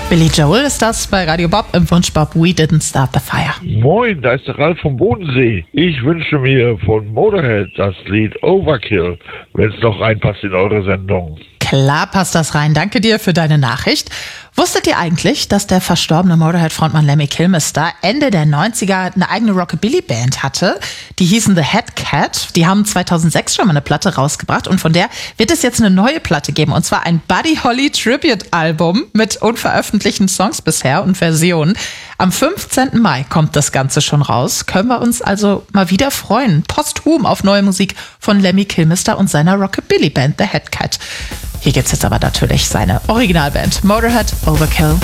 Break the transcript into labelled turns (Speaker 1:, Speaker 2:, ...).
Speaker 1: Billy Joel ist das bei Radio Bob im Wunsch Bob We Didn't Start the Fire.
Speaker 2: Moin, da ist der Ralf vom Bodensee. Ich wünsche mir von Motorhead das Lied Overkill, wenn es noch reinpasst in eure Sendung.
Speaker 1: Klar passt das rein. Danke dir für deine Nachricht. Wusstet ihr eigentlich, dass der verstorbene Motorhead-Frontmann Lemmy Kilmister Ende der 90er eine eigene Rockabilly-Band hatte? Die hießen The Head Cat. Die haben 2006 schon mal eine Platte rausgebracht und von der wird es jetzt eine neue Platte geben. Und zwar ein Buddy Holly Tribute-Album mit unveröffentlichten Songs bisher und Versionen. Am 15. Mai kommt das Ganze schon raus. Können wir uns also mal wieder freuen. Posthum auf neue Musik von Lemmy Kilmister und seiner Rockabilly-Band The Head Cat. Hier gibt's jetzt aber natürlich seine Originalband Motorhead Overkill.